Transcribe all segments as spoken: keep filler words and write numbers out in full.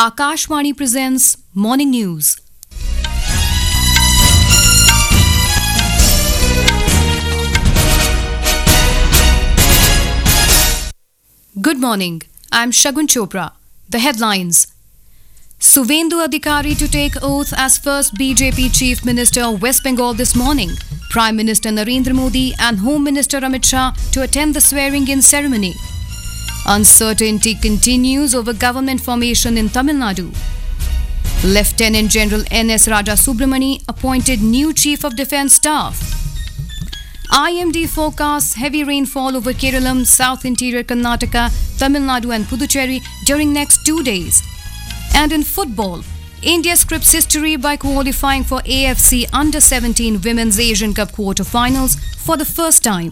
Akashvani presents Morning News. Good morning. I'm Shagun Chopra. The headlines. Suvendu Adhikari to take oath as first B J P Chief Minister of West Bengal this morning. Prime Minister Narendra Modi and Home Minister Amit Shah to attend the swearing-in ceremony. Uncertainty continues over government formation in Tamil Nadu. Lieutenant General N S Raja Subramani appointed new Chief of Defence Staff. I M D forecasts heavy rainfall over Kerala, South Interior Karnataka, Tamil Nadu and Puducherry during next two days. And in football, India scripts history by qualifying for A F C Under seventeen Women's Asian Cup quarter-finals for the first time.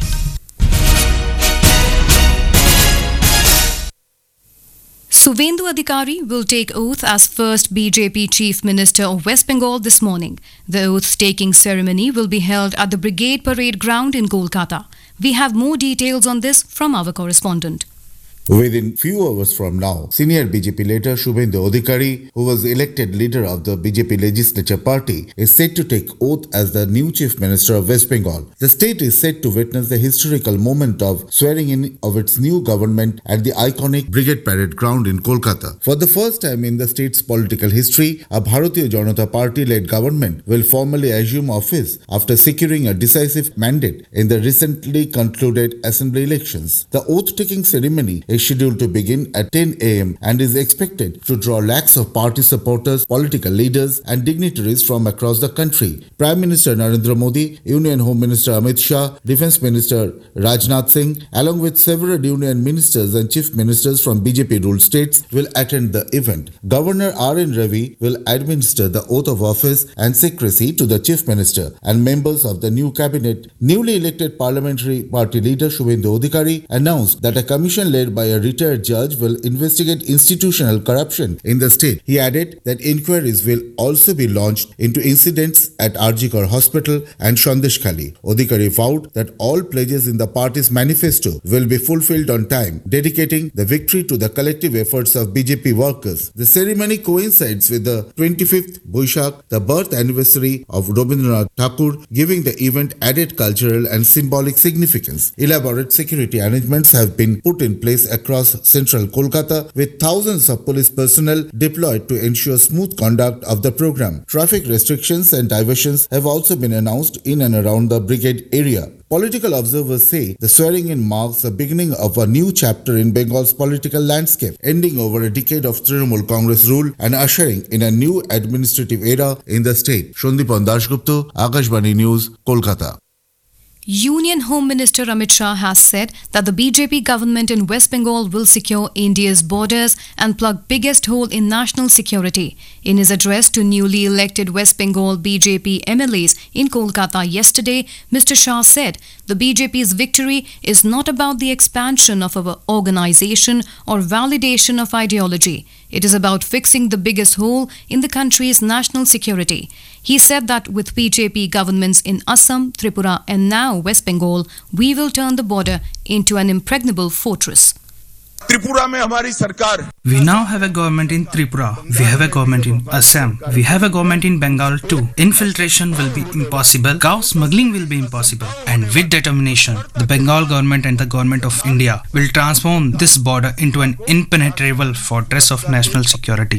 Suvendu Adhikari will take oath as first B J P Chief Minister of West Bengal this morning. The oath-taking ceremony will be held at the Brigade Parade Ground in Kolkata. We have more details on this from our correspondent. Within few hours from now, senior B J P leader Suvendu Adhikari, who was elected leader of the B J P legislature party, is set to take oath as the new Chief Minister of West Bengal. The state is set to witness the historical moment of swearing in of its new government at the iconic Brigade Parade Ground in Kolkata. For the first time in the state's political history, a Bharatiya Janata Party-led government will formally assume office after securing a decisive mandate in the recently concluded assembly elections. The oath-taking ceremony is scheduled to begin at ten a m and is expected to draw lakhs of party supporters, political leaders and dignitaries from across the country. Prime Minister Narendra Modi, Union Home Minister Amit Shah, Defence Minister Rajnath Singh, along with several union ministers and chief ministers from B J P-ruled states will attend the event. Governor R N Ravi will administer the oath of office and secrecy to the Chief Minister and members of the new cabinet. Newly elected parliamentary party leader Suvendu Adhikari announced that a commission led by a retired judge will investigate institutional corruption in the state. He added that inquiries will also be launched into incidents at R G Kar Hospital and Sandeshkhali. Adhikari vowed that all pledges in the party's manifesto will be fulfilled on time, dedicating the victory to the collective efforts of B J P workers. The ceremony coincides with the twenty-fifth Boishakh, the birth anniversary of Rabindranath Tagore, giving the event added cultural and symbolic significance. Elaborate security arrangements have been put in place across central Kolkata, with thousands of police personnel deployed to ensure smooth conduct of the program. Traffic restrictions and diversions have also been announced in and around the brigade area. Political observers say the swearing-in marks the beginning of a new chapter in Bengal's political landscape, ending over a decade of Trinamool Congress rule and ushering in a new administrative era in the state. Shondipan Dashgupta, Akashvani News, Kolkata. Union Home Minister Amit Shah has said that the B J P government in West Bengal will secure India's borders and plug biggest hole in national security. In his address to newly elected West Bengal B J P M L As in Kolkata yesterday, Mister Shah said the B J P's victory is not about the expansion of our organization or validation of ideology. It is about fixing the biggest hole in the country's national security. He said that with B J P governments in Assam, Tripura and now West Bengal, we will turn the border into an impregnable fortress. We now have a government in Tripura. We have a government in Assam. We have a government in Bengal too. Infiltration will be impossible. Cow smuggling will be impossible. And with determination, the Bengal government and the government of India will transform this border into an impenetrable fortress of national security.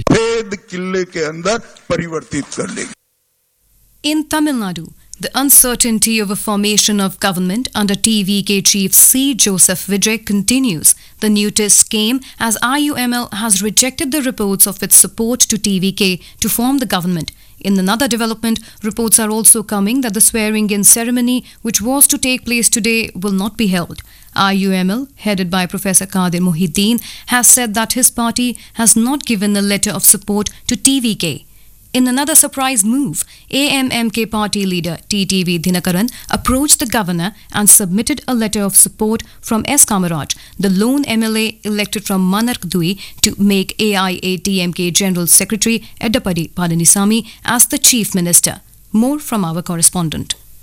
In Tamil Nadu, the uncertainty over formation of government under T V K chief C. Joseph Vijay continues. The notice came as I U M L has rejected the reports of its support to T V K to form the government. In another development, reports are also coming that the swearing-in ceremony, which was to take place today, will not be held. I U M L, headed by Professor Qadir Mohiuddin, has said that his party has not given a letter of support to T V K. In another surprise move, A M M K party leader T T V Dinakaran approached the governor and submitted a letter of support from S. Kamaraj, the lone M L A elected from Manarkdui, to make A I A D M K General Secretary Edappadi Palanisamy as the Chief Minister. More from our correspondent.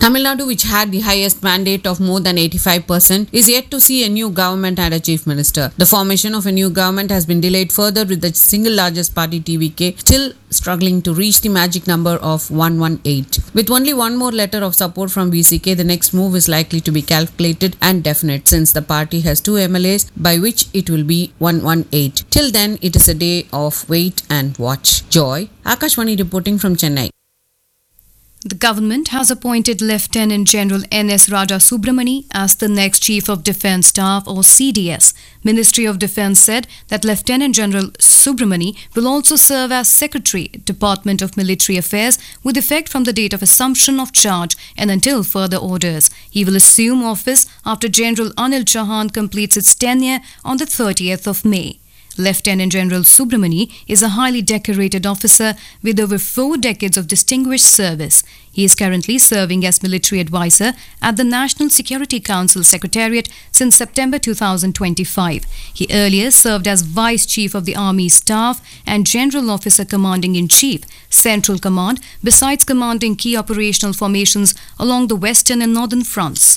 Tamil Nadu, which had the highest mandate of more than eighty-five percent, is yet to see a new government and a chief minister. The formation of a new government has been delayed further, with the single largest party T V K still struggling to reach the magic number of one hundred eighteen. With only one more letter of support from V C K, the next move is likely to be calculated and definite, since the party has two M L As by which it will be one hundred eighteen. Till then, it is a day of wait and watch. Joy, Akashvani reporting from Chennai. The government has appointed Lieutenant General N S Raja Subramani as the next Chief of Defence Staff or C D S. Ministry of Defence said that Lieutenant General Subramani will also serve as Secretary, Department of Military Affairs, with effect from the date of assumption of charge and until further orders. He will assume office after General Anil Chauhan completes its tenure on the thirtieth of May. Lieutenant General Subramani is a highly decorated officer with over four decades of distinguished service. He is currently serving as military advisor at the National Security Council Secretariat since September two thousand twenty-five. He earlier served as Vice Chief of the Army Staff and General Officer Commanding in Chief, Central Command, besides commanding key operational formations along the western and northern fronts.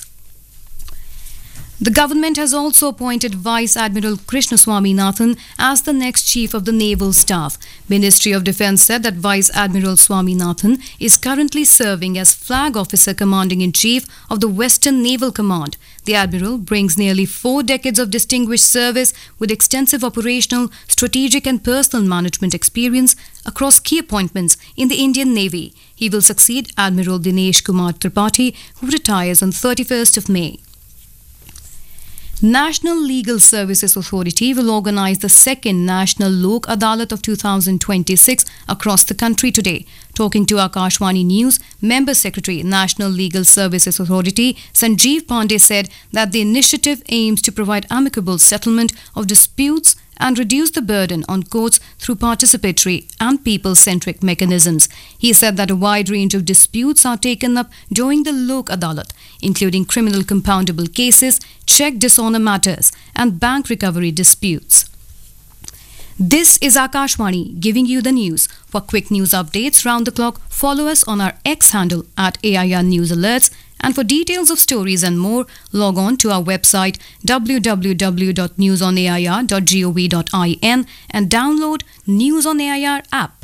The government has also appointed Vice Admiral Krishnaswamy Nathan as the next Chief of the Naval Staff. Ministry of Defence said that Vice Admiral Swaminathan is currently serving as Flag Officer Commanding-in-Chief of the Western Naval Command. The Admiral brings nearly four decades of distinguished service with extensive operational, strategic and personal management experience across key appointments in the Indian Navy. He will succeed Admiral Dinesh Kumar Tripathi, who retires on thirty-first of May. National Legal Services Authority will organize the second National Lok Adalat of two thousand twenty-six across the country today. Talking to Akashvani News, Member Secretary, National Legal Services Authority, Sanjeev Pandey said that the initiative aims to provide amicable settlement of disputes and reduce the burden on courts through participatory and people-centric mechanisms. He said that a wide range of disputes are taken up during the Lok Adalat, including criminal compoundable cases, check dishonor matters, and bank recovery disputes. This is Akashvani giving you the news. For quick news updates round the clock, follow us on our X handle at A I R News Alerts. And for details of stories and more, log on to our website w w w dot news on a i r dot gov dot in and download News on A I R app.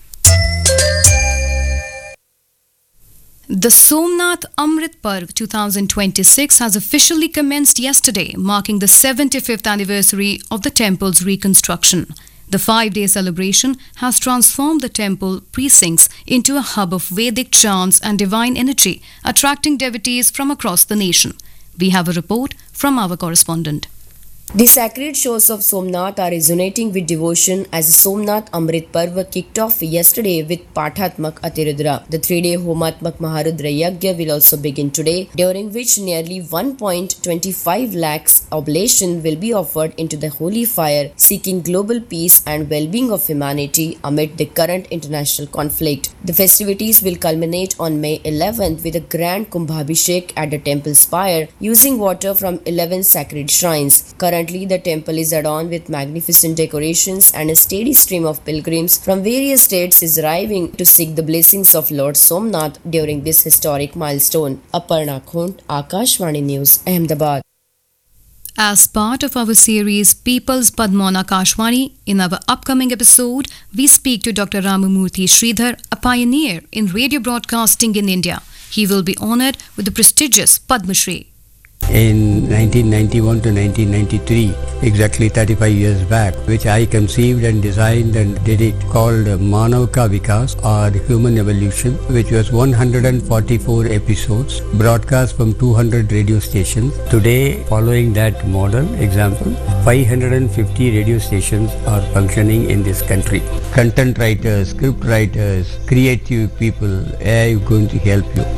The Somnath Amrit Parv twenty twenty-six has officially commenced yesterday, marking the seventy-fifth anniversary of the temple's reconstruction. The five-day celebration has transformed the temple precincts into a hub of Vedic chants and divine energy, attracting devotees from across the nation. We have a report from our correspondent. The sacred shores of Somnath are resonating with devotion as the Somnath Amrit Parva kicked off yesterday with Pathatmak Atirudra. The three-day Homatmak Maharudra Yagya will also begin today, during which nearly one point two five lakhs oblation will be offered into the holy fire, seeking global peace and well-being of humanity amid the current international conflict. The festivities will culminate on May eleventh with a grand Kumbhabhishek at the temple spire, using water from eleven sacred shrines. Currently, the temple is adorned with magnificent decorations and a steady stream of pilgrims from various states is arriving to seek the blessings of Lord Somnath during this historic milestone. Aparna Khont, Akashvani News, Ahmedabad. As part of our series People's Padman Akashvani, in our upcoming episode, we speak to Doctor Ramamurthy Sridhar, a pioneer in radio broadcasting in India. He will be honoured with the prestigious Padma Shri. In nineteen ninety-one to nineteen ninety-three, exactly thirty-five years back, which I conceived and designed and did it, called Manav Ka Vikas, or Human Evolution, which was one hundred forty-four episodes, broadcast from two hundred radio stations. Today, following that model example, five hundred fifty radio stations are functioning in this country. Content writers, script writers, creative people, A I is going to help you.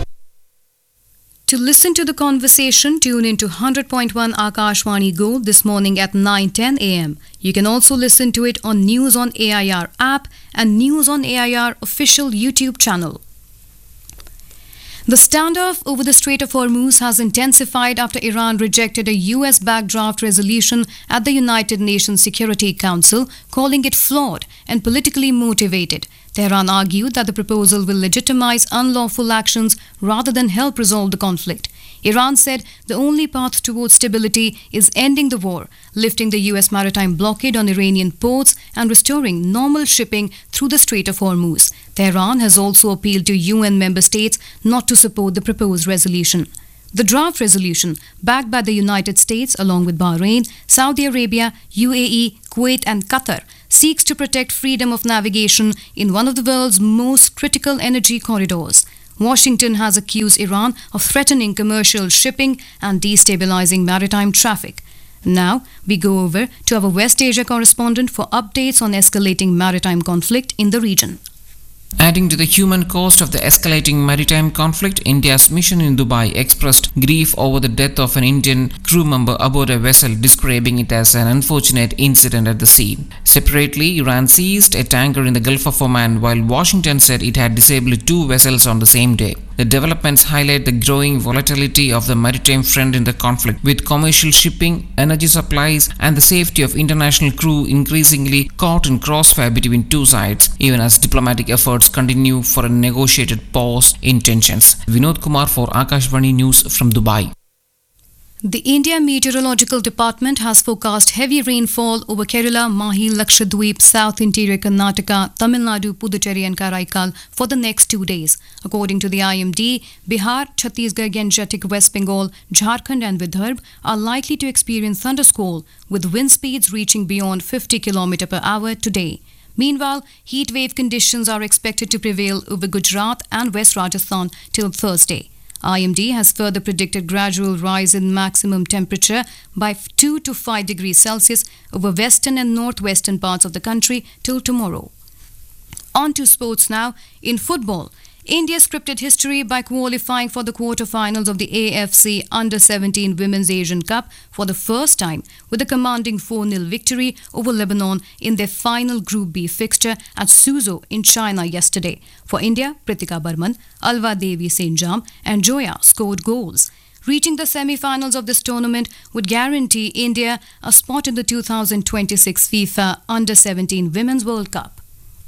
To listen to the conversation, tune into one hundred point one Akashvani Gold this morning at nine ten a m. You can also listen to it on News on A I R app and News on A I R official YouTube channel. The standoff over the Strait of Hormuz has intensified after Iran rejected a U S-backed draft resolution at the United Nations Security Council, calling it flawed and politically motivated. Tehran argued that the proposal will legitimize unlawful actions rather than help resolve the conflict. Iran said the only path towards stability is ending the war, lifting the U S maritime blockade on Iranian ports and restoring normal shipping through the Strait of Hormuz. Tehran has also appealed to U N member states not to support the proposed resolution. The draft resolution, backed by the United States along with Bahrain, Saudi Arabia, U A E, Kuwait and Qatar, seeks to protect freedom of navigation in one of the world's most critical energy corridors. Washington has accused Iran of threatening commercial shipping and destabilizing maritime traffic. Now, we go over to our West Asia correspondent for updates on escalating maritime conflict in the region. Adding to the human cost of the escalating maritime conflict, India's mission in Dubai expressed grief over the death of an Indian crew member aboard a vessel, describing it as an unfortunate incident at the sea. Separately, Iran seized a tanker in the Gulf of Oman, while Washington said it had disabled two vessels on the same day. The developments highlight the growing volatility of the maritime front in the conflict, with commercial shipping, energy supplies, and the safety of international crew increasingly caught in crossfire between two sides, even as diplomatic efforts continue for a negotiated pause in tensions. Vinod Kumar for Akashvani News from Dubai. The India Meteorological Department has forecast heavy rainfall over Kerala, Mahi, Lakshadweep, South Interior Karnataka, Tamil Nadu, Puducherry and Karaikal for the next two days. According to the I M D, Bihar, Chhattisgarh, Gangetic, West Bengal, Jharkhand and Vidarbha are likely to experience thundersquall with wind speeds reaching beyond fifty kilometers per hour today. Meanwhile, heat wave conditions are expected to prevail over Gujarat and West Rajasthan till Thursday. I M D has further predicted gradual rise in maximum temperature by two to five degrees Celsius over western and northwestern parts of the country till tomorrow. On to sports now. In football, India scripted history by qualifying for the quarter-finals of the A F C Under seventeen Women's Asian Cup for the first time with a commanding four nil victory over Lebanon in their final Group B fixture at Suzhou in China yesterday. For India, Pritika Barman, Alva Devi Senjam and Joya scored goals. Reaching the semi-finals of this tournament would guarantee India a spot in the two thousand twenty-six FIFA Under seventeen Women's World Cup.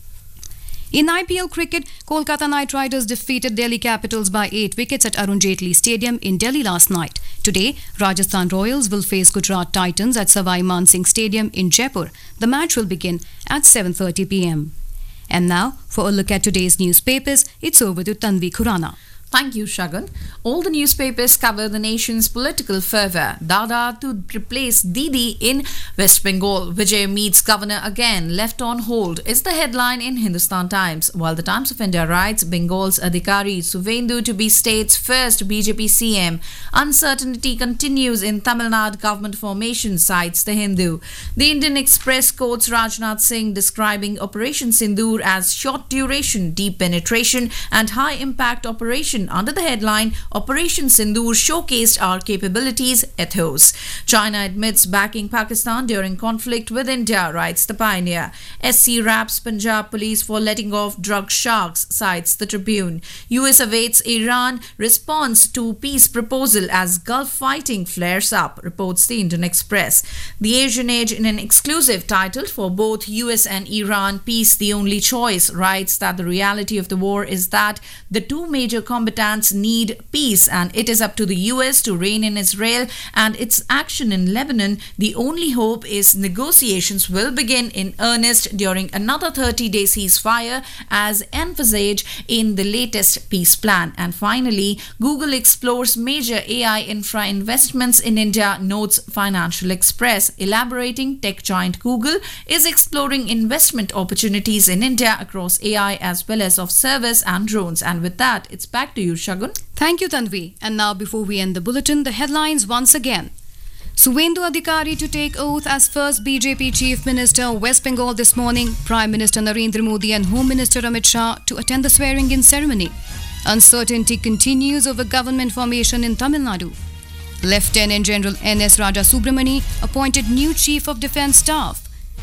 In I P L cricket, Kolkata Knight Riders defeated Delhi Capitals by eight wickets at Arun Jaitley Stadium in Delhi last night. Today, Rajasthan Royals will face Gujarat Titans at Savai Mansingh Stadium in Jaipur. The match will begin at seven thirty p m. And now, for a look at today's newspapers, it's over to Tanvi Khurana. Thank you, Shagun. All the newspapers cover the nation's political fervour. Dada to replace Didi in West Bengal. Vijay meets governor again, left on hold, is the headline in Hindustan Times. While the Times of India writes, Bengal's Adhikari Suvendu to be state's first B J P C M. Uncertainty continues in Tamil Nadu government formation, cites the Hindu. The Indian Express quotes Rajnath Singh describing Operation Sindoor as short duration, deep penetration and high impact operation. Under the headline, Operation Sindoor showcased our capabilities, ethos. China admits backing Pakistan during conflict with India, writes the Pioneer. S C raps Punjab police for letting off drug sharks, cites the Tribune. U S awaits Iran response to peace proposal as Gulf fighting flares up, reports the Indian Express. The Asian Age, in an exclusive title for both U S and Iran, Peace the Only Choice, writes that the reality of the war is that the two major combatants need peace and it is up to the U S to rein in Israel and its action in Lebanon. The only hope is negotiations will begin in earnest during another thirty-day ceasefire as emphasized in the latest peace plan. And finally, Google explores major A I infra investments in India, notes Financial Express. Elaborating, tech giant Google is exploring investment opportunities in India across A I as well as of service and drones. And with that, it's back to you, Shagun. Thank you, Tanvi. And now, before we end the bulletin, the headlines once again. Suvendu Adhikari to take oath as first B J P Chief Minister of West Bengal this morning. Prime Minister Narendra Modi and Home Minister Amit Shah to attend the swearing-in ceremony. Uncertainty continues over government formation in Tamil Nadu. Lieutenant General N S Raja Subramani appointed new Chief of Defence Staff.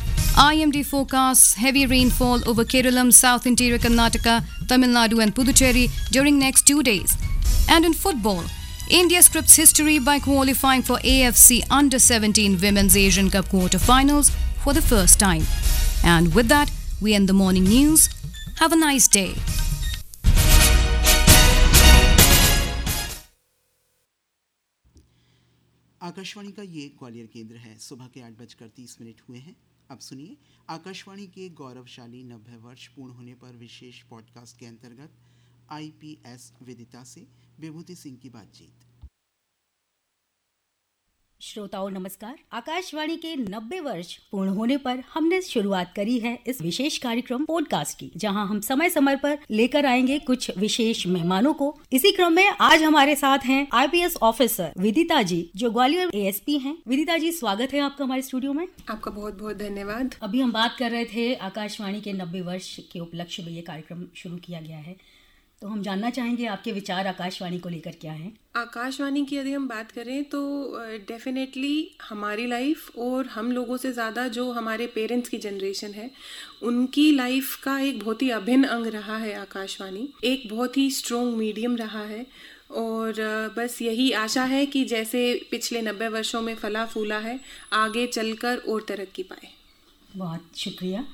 I M D forecasts heavy rainfall over Kerala, South Interior Karnataka, Tamil Nadu and Puducherry during next two days. And in football, India scripts history by qualifying for A F C Under seventeen Women's Asian Cup quarter-finals for the first time. And with that, we end the morning news. Have a nice day. Akashvani का ये ग्वालियर केंद्र है। सुबह के आठ बजकर तीस minute हुए हैं। अब सुनिए आकाशवाणी के गौरवशाली नब्बे वर्ष पूर्ण होने पर विशेष पॉडकास्ट के अंतर्गत आईपीएस विदिता से विभूति सिंह की बातचीत। श्रोताओं नमस्कार। आकाशवाणी के नब्बे वर्ष पूर्ण होने पर हमने शुरुआत करी है इस विशेष कार्यक्रम पॉडकास्ट की, जहां हम समय समय पर लेकर आएंगे कुछ विशेष मेहमानों को। इसी क्रम में आज हमारे साथ हैं आईपीएस ऑफिसर विदिता जी, जो ग्वालियर एएसपी हैं। विदिता जी, स्वागत है आपका हमारे स्टूडियो में। आपका बहुत बहुत धन्यवाद। अभी हम बात कर रहे थे आकाशवाणी के नब्बे वर्ष के उपलक्ष्य में ये कार्यक्रम शुरू किया गया है, तो हम जानना चाहेंगे आपके विचार आकाशवाणी को लेकर क्या हैं। आकाशवाणी की यदि हम बात करें तो डेफिनेटली हमारी लाइफ और हम लोगों से ज़्यादा जो हमारे पेरेंट्स की जनरेशन है, उनकी लाइफ का एक बहुत ही अभिन्न अंग रहा है आकाशवाणी। एक बहुत ही स्ट्रॉन्ग मीडियम रहा है और बस यही आशा है कि जैसे पिछले नब्बे वर्षों में फला फूला है, आगे चलकर और तरक्की पाए। बहुत शुक्रिया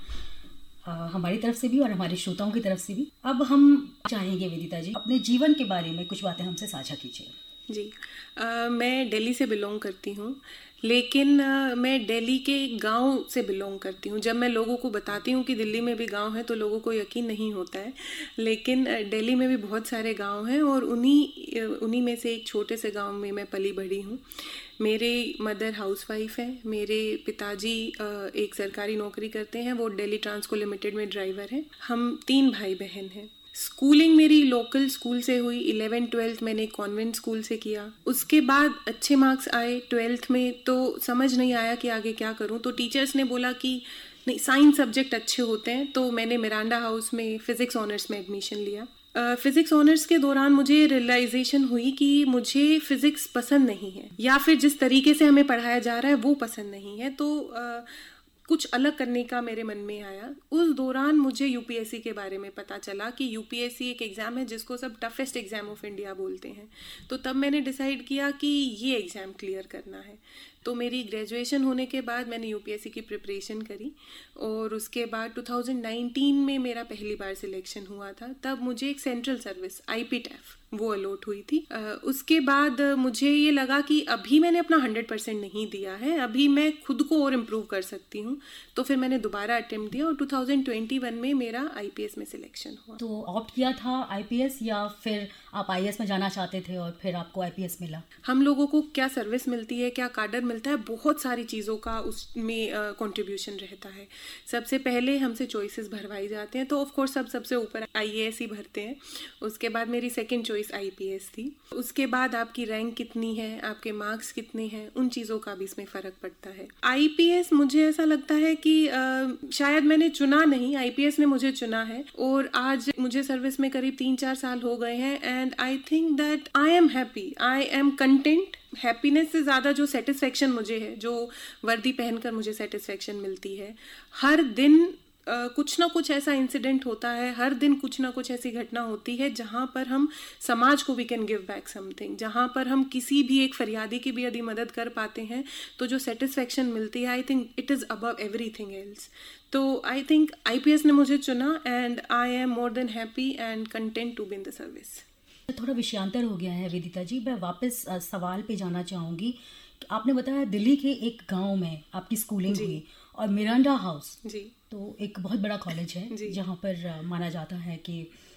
आ, हमारी तरफ से भी और हमारे श्रोताओं की तरफ से भी। अब हम चाहेंगे विदिता जी, अपने जीवन के बारे में कुछ बातें हमसे साझा कीजिए। जी, आ, मैं दिल्ली से बिलोंग करती हूँ, लेकिन आ, मैं दिल्ली के गांव से बिलोंग करती हूँ। जब मैं लोगों को बताती हूँ कि दिल्ली में भी गांव है तो लोगों को यकीन नहीं होता है, लेकिन दिल्ली में भी बहुत सारे गांव हैं और उन्हीं उन्हीं में से एक छोटे से गांव में मैं पली बढ़ी हूँ। मेरे मदर हाउसवाइफ हैं, मेरे पिताजी एक सरकारी नौकरी करते हैं, वो दिल्ली ट्रांसको लिमिटेड में ड्राइवर हैं। हम तीन भाई बहन हैं। स्कूलिंग मेरी लोकल स्कूल से हुई। इलेवन ट्वेल्थ मैंने कॉन्वेंट स्कूल से किया। उसके बाद अच्छे मार्क्स आए ट्वेल्थ में, तो समझ नहीं आया कि आगे क्या करूं। तो टीचर्स ने बोला कि नहीं, साइंस सब्जेक्ट अच्छे होते हैं, तो मैंने मिरांडा हाउस में फ़िज़िक्स ऑनर्स में एडमिशन लिया। फ़िज़िक्स ऑनर्स के दौरान मुझे रियलाइजेशन हुई कि मुझे फ़िज़िक्स पसंद नहीं है, या फिर जिस तरीके से हमें पढ़ाया जा रहा है वो पसंद नहीं है, तो uh, कुछ अलग करने का मेरे मन में आया। उस दौरान मुझे यूपीएससी के बारे में पता चला कि यूपीएससी एक एग्ज़ाम है जिसको सब टफेस्ट एग्ज़ाम ऑफ इंडिया बोलते हैं। तो तब मैंने डिसाइड किया कि ये एग्ज़ाम क्लियर करना है। तो मेरी ग्रेजुएशन होने के बाद मैंने यूपीएससी की प्रिपरेशन करी और उसके बाद टू थाउजेंड नाइनटीन में मेरा पहली बार सिलेक्शन हुआ था। तब मुझे एक सेंट्रल सर्विस आईपीटैफ वो अलॉट हुई थी। आ, उसके बाद मुझे ये लगा कि अभी मैंने अपना हंड्रेड परसेंट नहीं दिया है, अभी मैं खुद को और इम्प्रूव कर सकती हूँ। तो फिर मैंने दोबारा अटेम्प्ट दिया और टू थाउजेंड ट्वेंटी वन में मेरा आईपीएस में सिलेक्शन हुआ। तो ऑप्ट किया था आईपीएस, या फिर आप आईएएस में जाना चाहते थे और फिर आपको आईपीएस मिला? हम लोगों को क्या सर्विस मिलती है, क्या कार्डर मिलता है, बहुत सारी चीज़ों का उसमें कंट्रीब्यूशन uh, रहता है। सबसे पहले हमसे चॉइसेस भरवाई जाते हैं, तो ऑफ कोर्स सब सबसे ऊपर आईएएस ही भरते हैं। उसके बाद मेरी सेकंड चॉइस आईपीएस थी। उसके बाद आपकी रैंक कितनी है, आपके मार्क्स कितने हैं, उन चीज़ों का भी इसमें फ़र्क पड़ता है। आईपीएस मुझे ऐसा लगता है कि uh, शायद मैंने चुना नहीं, आईपीएस ने मुझे चुना है और आज मुझे सर्विस में करीब तीन चार साल हो गए हैं and I think that I am happy, I am content. Happiness से ज़्यादा जो सेटिस्फेक्शन मुझे है, जो वर्दी पहनकर मुझे सेटिस्फेक्शन मिलती है, हर दिन Uh, कुछ ना कुछ ऐसा इंसिडेंट होता है, हर दिन कुछ ना कुछ ऐसी घटना होती है जहाँ पर हम समाज को we can give back something, जहाँ पर हम किसी भी एक फरियादी की भी यदि मदद कर पाते हैं तो जो सेटिस्फेक्शन मिलती है, I think it is above everything else. तो आई थिंक आईपीएस ने मुझे चुना and I am more than happy and content to be in the service. थोड़ा विषयांतर हो गया है विदिता जी, मैं वापस सवाल पे जाना चाहूँगी। आपने बताया दिल्ली के एक गांव में आपकी स्कूलिंग हुई और मिरांडा हाउस जी, तो एक बहुत बड़ा कॉलेज है जहाँ पर माना जाता है कि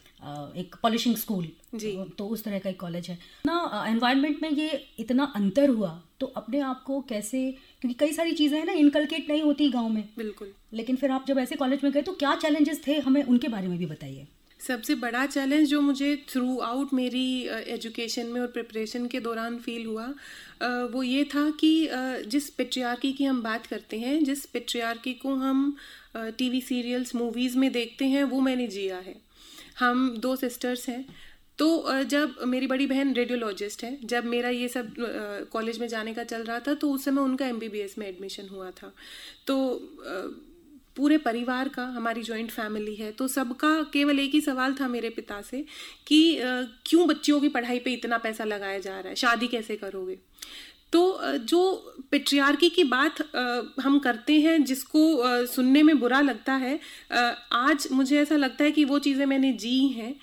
एक पॉलिशिंग स्कूल, तो उस तरह का एक कॉलेज है ना। एनवायरनमेंट में ये इतना अंतर हुआ तो अपने आप को कैसे, क्योंकि कई सारी चीज़ें हैं ना इनकलकेट नहीं होती गांव में, बिल्कुल, लेकिन फिर आप जब ऐसे कॉलेज में गए तो क्या चैलेंजेस थे, हमें उनके बारे में भी बताइए। सबसे बड़ा चैलेंज जो मुझे थ्रू आउट मेरी एजुकेशन में और प्रिपरेशन के दौरान फील हुआ uh, वो ये था कि uh, जिस पेट्रियार्की की हम बात करते हैं, जिस पेट्रियार्की को हम टीवी सीरियल्स मूवीज़ में देखते हैं, वो मैंने जिया है। हम दो सिस्टर्स हैं, तो जब मेरी बड़ी बहन रेडियोलॉजिस्ट है, जब मेरा ये सब कॉलेज में जाने का चल रहा था तो उस समय उनका एमबीबीएस में एडमिशन हुआ था। तो पूरे परिवार का, हमारी जॉइंट फैमिली है, तो सबका केवल एक ही सवाल था मेरे पिता से कि क्यों बच्चियों की पढ़ाई पे इतना पैसा लगाया जा रहा है, शादी कैसे करोगे। तो जो पेट्रियार्की की बात हम करते हैं जिसको सुनने में बुरा लगता है, आज मुझे ऐसा लगता है कि वो चीज़ें मैंने जी हैं,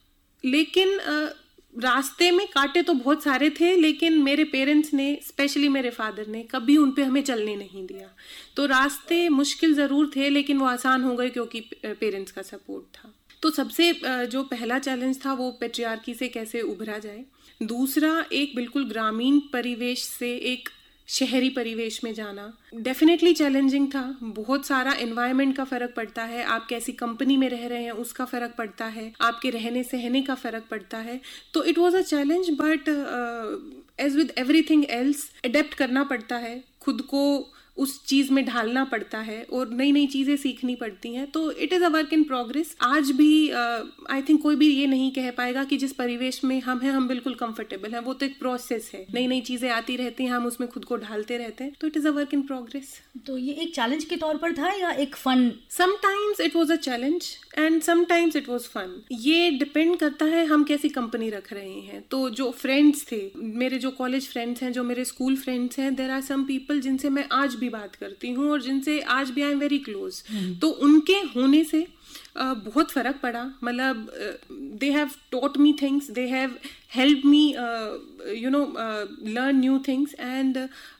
लेकिन रास्ते में कांटे तो बहुत सारे थे, लेकिन मेरे पेरेंट्स ने, स्पेशली मेरे फादर ने, कभी उन पे हमें चलने नहीं दिया। तो रास्ते मुश्किल ज़रूर थे, लेकिन वो आसान हो गए क्योंकि पेरेंट्स का सपोर्ट था। तो सबसे जो पहला चैलेंज था वो पेट्रियार्की से कैसे उभरा जाए। दूसरा, एक बिल्कुल ग्रामीण परिवेश से एक शहरी परिवेश में जाना डेफिनेटली चैलेंजिंग था। बहुत सारा एनवायरनमेंट का फ़र्क पड़ता है, आप कैसी कंपनी में रह रहे हैं उसका फ़र्क पड़ता है, आपके रहने सहने का फ़र्क पड़ता है। तो it was a challenge, but as with everything else adapt करना पड़ता है, खुद को उस चीज़ में ढालना पड़ता है और नई नई चीज़ें सीखनी पड़ती हैं। तो it is a work in progress. आज भी आई uh, थिंक कोई भी ये नहीं कह पाएगा कि जिस परिवेश में हम हैं हम बिल्कुल कंफर्टेबल हैं। वो तो एक प्रोसेस है, नई नई चीज़ें आती रहती हैं, हम उसमें खुद को ढालते रहते हैं। तो it is a work in progress. तो ये एक चैलेंज के तौर पर था या एक fun? Sometimes it was a challenge and sometimes it was fun. ये डिपेंड करता है हम कैसी कंपनी रख रहे हैं। तो जो फ्रेंड्स थे, मेरे जो कॉलेज फ्रेंड्स हैं, जो मेरे स्कूल फ्रेंड्स हैं, देयर आर सम पीपल जिनसे मैं आज भी बात करती हूँ और जिनसे आज भी आई एम वेरी क्लोज। तो उनके होने से Uh, बहुत फ़र्क पड़ा। मतलब they have taught me things, they have help me you know learn new things and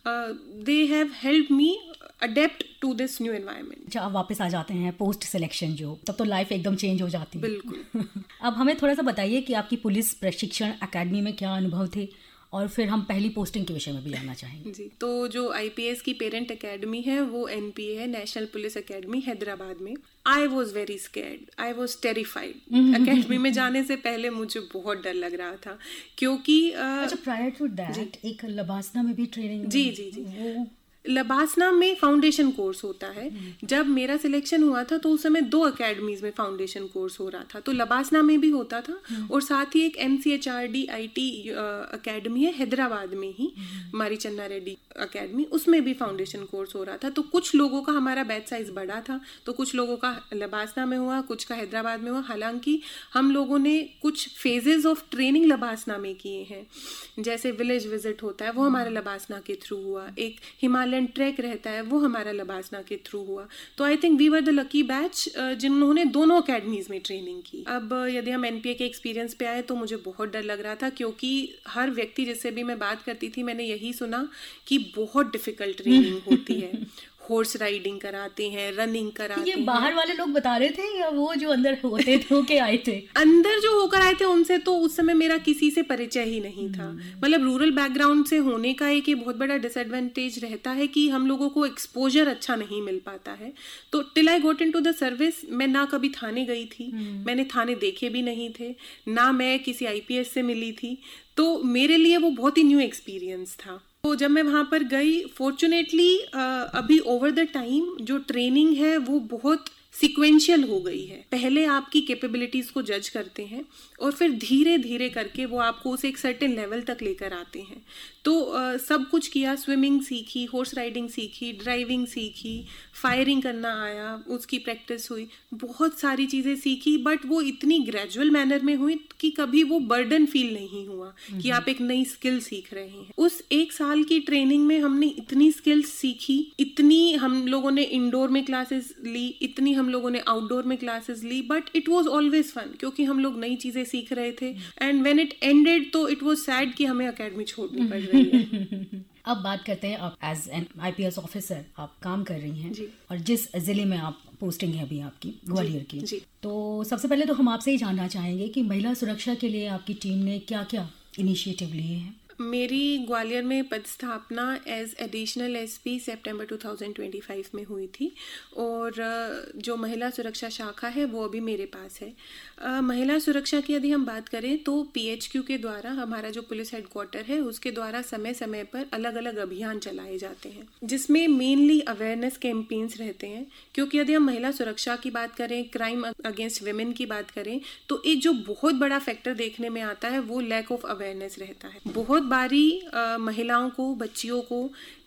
they have help me adapt to this new environment. जब आप वापस आ जाते हैं पोस्ट सिलेक्शन, जो तब तो लाइफ एकदम चेंज हो जाती है। बिल्कुल। अब हमें थोड़ा सा बताइए कि आपकी पुलिस प्रशिक्षण अकेडमी में क्या अनुभव थे, और फिर हम पहली पोस्टिंग के विषय में भी जानना चाहेंगे। जी, तो जो आईपीएस की पेरेंट एकेडमी है वो एनपीए है, नेशनल पुलिस एकेडमी हैदराबाद में। I was very scared, I was terrified. Academy में जाने से पहले मुझे बहुत डर लग रहा था क्योंकि अच्छा, प्रायर टू दैट एक लबासना में भी ट्रेनिंग। जी जी जी वो लबासना में फाउंडेशन कोर्स होता है। जब मेरा सिलेक्शन हुआ था तो उस समय दो अकेडमीज में फाउंडेशन कोर्स हो रहा था, तो लबासना में भी होता था और साथ ही एक एमसीएचआरडी आईटी अकेडमी है हैदराबाद में ही, हमारी चन्ना रेड्डी अकेडमी, उसमें भी फाउंडेशन कोर्स हो रहा था। तो कुछ लोगों का, हमारा बैच साइज बड़ा था, तो कुछ लोगों का लबासना में हुआ, कुछ का हैदराबाद में हुआ। हालांकि हम लोगों ने कुछ फेजेस ऑफ ट्रेनिंग लबासना में किए हैं, जैसे विलेज विजिट होता है वो हमारे लबासना के थ्रू हुआ, एक हिमालय ट्रैक रहता है वो हमारा लबासना के थ्रू हुआ। तो I think we were the lucky batch जिन्होंने दोनों अकेडमीज में ट्रेनिंग की। अब यदि हम एनपीए के एक्सपीरियंस पे आए तो मुझे बहुत डर लग रहा था क्योंकि हर व्यक्ति जिससे भी मैं बात करती थी मैंने यही सुना कि बहुत डिफिकल्ट ट्रेनिंग होती है। हॉर्स राइडिंग कराते हैं, रनिंग कराते ये हैं। बाहर वाले लोग बता रहे थे या वो जो अंदर होते थे होके आए थे? अंदर जो होकर आए थे उनसे तो उस समय मेरा किसी से परिचय ही नहीं था। मतलब रूरल बैकग्राउंड से होने का एक ये बहुत बड़ा डिसएडवांटेज रहता है कि हम लोगों को एक्सपोजर अच्छा नहीं मिल पाता है। तो till I goat into the service, मैं ना कभी थाने गई थी, मैंने थाने देखे भी नहीं थे, ना मैं किसी आईपीएस से मिली थी। तो मेरे लिए वो बहुत ही न्यू एक्सपीरियंस था। तो जब मैं वहाँ पर गई, फॉर्चुनेटली अभी ओवर द टाइम जो ट्रेनिंग है वो बहुत सिक्वेंशियल हो गई है। पहले आपकी कैपेबिलिटीज को जज करते हैं और फिर धीरे धीरे करके वो आपको उस एक सर्टेन लेवल तक लेकर आते हैं। तो uh, सब कुछ किया, स्विमिंग सीखी, हॉर्स राइडिंग सीखी, ड्राइविंग सीखी, फायरिंग करना आया, उसकी प्रैक्टिस हुई, बहुत सारी चीज़ें सीखी। बट वो इतनी ग्रेजुअल मैनर में हुई कि कभी वो बर्डन फील नहीं हुआ कि आप एक नई स्किल सीख रहे हैं। उस एक साल की ट्रेनिंग में हमने इतनी स्किल्स सीखी, इतनी हम लोगों ने इंडोर में क्लासेस ली, इतनी हम लोगों ने आउटडोर में classes Lee, but it was always fun क्योंकि हम लोग नई चीज़ें सीख रहे थे। एंड व्हेन इट एंडेड तो इट वाज सैड कि हमें अकेडमी छोड़नी पड़ रही है। अब बात करते हैं, आप एज एन आईपीएस ऑफिसर आप काम कर रही हैं जी। और जिस जिले में आप पोस्टिंग है अभी आपकी ग्वालियर की जी। तो सबसे पहले तो हम आपसे ही जानना चाहेंगे कि महिला सुरक्षा के लिए आपकी टीम ने क्या क्या इनिशिएटिव लिए हैं। मेरी ग्वालियर में पदस्थापना एज एडिशनल एसपी सितंबर दो हज़ार पच्चीस में हुई थी और जो महिला सुरक्षा शाखा है वो अभी मेरे पास है। uh, महिला सुरक्षा की यदि हम बात करें तो पीएचक्यू के द्वारा, हमारा जो पुलिस हेडक्वार्टर है उसके द्वारा समय समय पर अलग अलग अभियान चलाए जाते हैं जिसमें मेनली अवेयरनेस कैंपेन्स रहते हैं। क्योंकि यदि हम महिला सुरक्षा की बात करें, क्राइम अगेंस्ट विमेन की बात करें, तो एक जो बहुत बड़ा फैक्टर देखने में आता है वो लैक ऑफ अवेयरनेस रहता है। बहुत बारी आ, महिलाओं को, बच्चियों को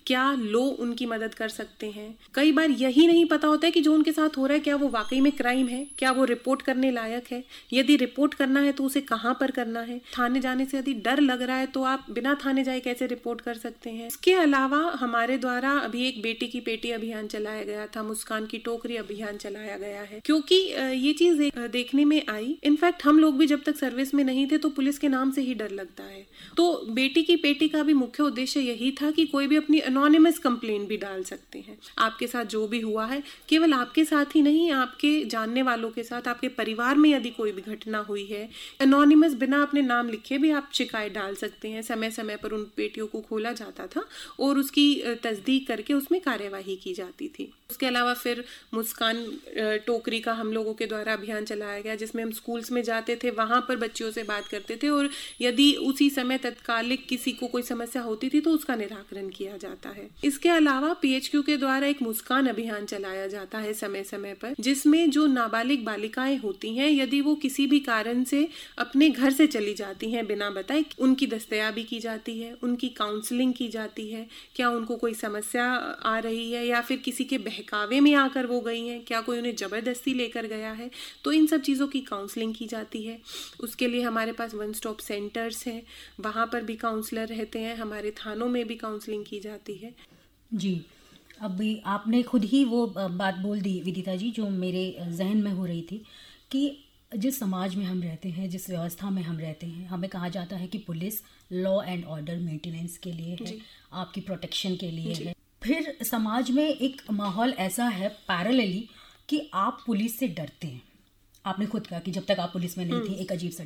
क्या लो उनकी मदद कर सकते हैं। कई बार यही नहीं पता होता है कि जो उनके साथ हो रहा है क्या वो वाकई में क्राइम है, क्या वो रिपोर्ट करने लायक है, यदि रिपोर्ट करना है तो उसे कहाँ पर करना है। थाने जाने से यदि डर लग रहा है तो आप बिना थाने जाए कैसे रिपोर्ट कर सकते हैं। इसके अलावा हमारे द्वारा अभी एक बेटी की पेटी अभियान चलाया गया था, मुस्कान की टोकरी अभियान चलाया गया है, क्योंकि ये चीज देखने में आई। इनफैक्ट हम लोग भी जब तक सर्विस में नहीं थे तो पुलिस के नाम से ही डर लगता है। तो बेटी की पेटी का भी मुख्य उद्देश्य यही था कि कोई भी अपनी एनोनिमस कंप्लेंट भी डाल सकते हैं। आपके साथ जो भी हुआ है, केवल आपके साथ ही नहीं, आपके जानने वालों के साथ, आपके परिवार में यदि कोई भी घटना हुई है, एनोनिमस बिना अपने नाम लिखे भी आप शिकायत डाल सकते हैं। समय समय पर उन पेटियों को खोला जाता था और उसकी तस्दीक करके उसमें कार्यवाही की जाती थी। उसके अलावा फिर मुस्कान टोकरी का हम लोगों के द्वारा अभियान चलाया गया, जिसमें हम स्कूल्स में जाते थे, वहां पर बच्चियों से बात करते थे और यदि उसी समय तत्कालिक किसी को कोई समस्या होती थी तो उसका निराकरण किया जाता है। इसके अलावा पीएचक्यू के द्वारा एक मुस्कान अभियान चलाया जाता है समय समय पर, जिसमें जो नाबालिग बालिकाएं होती हैं, यदि वो किसी भी कारण से अपने घर से चली जाती हैं बिना बताए, उनकी दस्तयाबी की जाती है, उनकी काउंसलिंग की जाती है, क्या उनको कोई समस्या आ रही है या फिर किसी के बहकावे में आकर वो गई हैं, क्या कोई उन्हें जबरदस्ती लेकर गया है, तो इन सब चीज़ों की काउंसलिंग की जाती है। उसके लिए हमारे पास वन स्टॉप सेंटर्स हैं, वहाँ पर भी काउंसलर रहते हैं, हमारे थानों में भी काउंसलिंग की जाती है। जी, अभी आपने खुद ही वो बात बोल दी विदिता जी, जो मेरे जहन में हो रही थी कि जिस समाज में हम रहते हैं, जिस व्यवस्था में हम रहते हैं, हमें कहा जाता है कि police law and order maintenance के लिए है, आपकी प्रोटेक्शन के लिए है। फिर समाज में एक माहौल ऐसा है पैरेलली कि आप पुलिस से डरते हैं। आपने खुद कहा कि जब तक आप पुलिस में नहीं थी एक अजीब सा,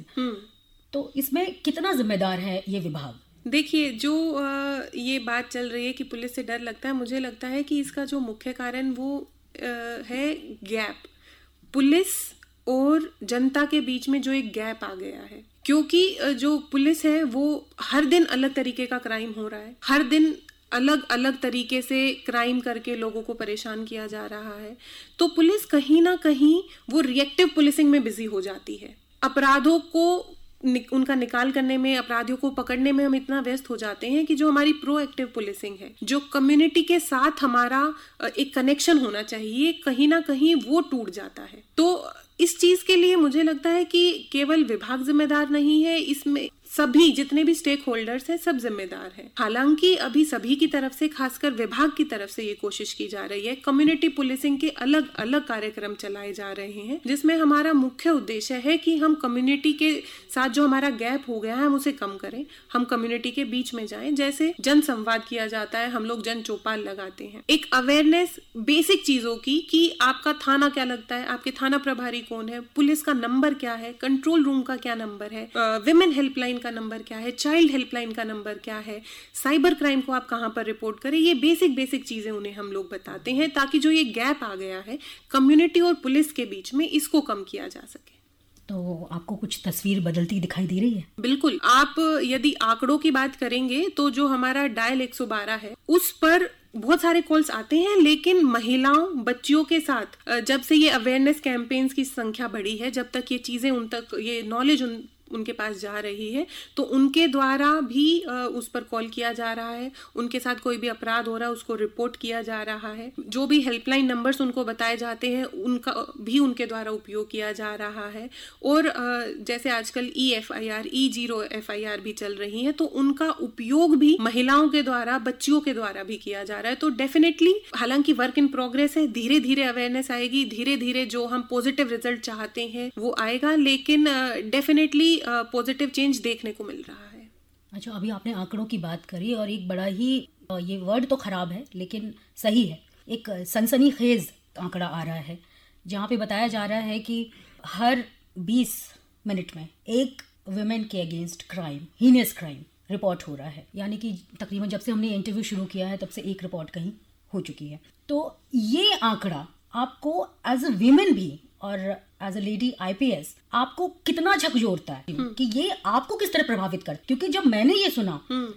तो इसमें कितना जिम्मेदार है ये विभाग? देखिए, जो आ, ये बात चल रही है कि पुलिस से डर लगता है, मुझे लगता है कि इसका जो मुख्य कारण वो आ, है गैप, पुलिस और जनता के बीच में जो एक गैप आ गया है। क्योंकि जो पुलिस है वो हर दिन अलग तरीके का क्राइम हो रहा है, हर दिन अलग अलग तरीके से क्राइम करके लोगों को परेशान किया जा रहा है, तो पुलिस कहीं ना कहीं वो रिएक्टिव पुलिसिंग में बिजी हो जाती है। अपराधों को उनका निकाल करने में, अपराधियों को पकड़ने में हम इतना व्यस्त हो जाते हैं कि जो हमारी प्रोएक्टिव पुलिसिंग है, जो कम्युनिटी के साथ हमारा एक कनेक्शन होना चाहिए, कहीं ना कहीं वो टूट जाता है। तो इस चीज के लिए मुझे लगता है कि केवल विभाग जिम्मेदार नहीं है, इसमें सभी जितने भी स्टेक होल्डर्स हैं सब जिम्मेदार हैं। हालांकि अभी सभी की तरफ से, खासकर विभाग की तरफ से ये कोशिश की जा रही है, कम्युनिटी पुलिसिंग के अलग अलग कार्यक्रम चलाए जा रहे हैं, जिसमें हमारा मुख्य उद्देश्य है कि हम कम्युनिटी के साथ जो हमारा गैप हो गया है हम उसे कम करें, हम कम्युनिटी के बीच में जाएं। जैसे जन संवाद किया जाता है, हम लोग जन चौपाल लगाते हैं, एक अवेयरनेस बेसिक चीजों की कि आपका थाना क्या लगता है, आपके थाना प्रभारी कौन है, पुलिस का नंबर क्या है, कंट्रोल रूम का क्या नंबर है, विमेन हेल्पलाइन का नंबर क्या है, चाइल्ड हेल्पलाइन का नंबर क्या है, साइबर क्राइम को आप कहां पर रिपोर्ट करें। ये बेसिक बेसिक चीजें उन्हें हम लोग बताते हैं ताकि जो ये गैप आ गया है कम्युनिटी और पुलिस के बीच में, इसको कम किया जा सके। तो आपको कुछ तस्वीर बदलती दिखाई दे रही है? बिल्कुल। आप यदि आंकड़ों की बात करेंगे तो जो हमारा डायल एक सौ बारह है उस पर बहुत सारे कॉल्स आते हैं, लेकिन महिलाओं, बच्चियों के साथ जब से ये अवेयरनेस कैंपेन्स की संख्या बढ़ी है, जब तक ये चीजें उन तक, ये नॉलेज उन उनके पास जा रही है, तो उनके द्वारा भी उस पर कॉल किया जा रहा है, उनके साथ कोई भी अपराध हो रहा है उसको रिपोर्ट किया जा रहा है, जो भी हेल्पलाइन नंबर्स उनको बताए जाते हैं उनका भी उनके द्वारा उपयोग किया जा रहा है। और जैसे आजकल E F I R, E zero F I R भी चल रही है, तो उनका उपयोग भी महिलाओं के द्वारा, बच्चियों के द्वारा भी किया जा रहा है। तो डेफिनेटली, हालांकि वर्क इन प्रोग्रेस है, धीरे धीरे अवेयरनेस आएगी, धीरे धीरे जो हम पॉजिटिव रिजल्ट चाहते हैं वो आएगा, लेकिन डेफिनेटली पॉजिटिव चेंज देखने को मिल रहा है। अच्छा, अभी आपने आंकड़ों की बात करी और एक बड़ा ही, ये वर्ड तो खराब है लेकिन सही है, एक सनसनीखेज आंकड़ा आ रहा है जहाँ पे बताया जा रहा है कि हर बीस मिनट में एक वुमेन के against crime, heinous crime report हो रहा है। यानी कि तकरीबन जब से हमने इंटरव्यू शुरू किया है तब से एक रिपोर्ट कहीं हो चुकी है। तो ये आंकड़ा आपको एज अ वीमेन भी और एज अ लेडी आईपीएस आपको कितना झकझोरता है कि ये आपको किस तरह प्रभावित करता है? क्योंकि जब मैंने ये सुना,